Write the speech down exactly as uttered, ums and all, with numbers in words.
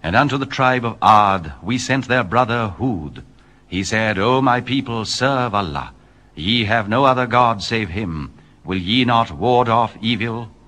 And unto the tribe of Ad we sent their brother Hud. He said, O my people, serve Allah. Ye have no other God save him. Will ye not ward off evil?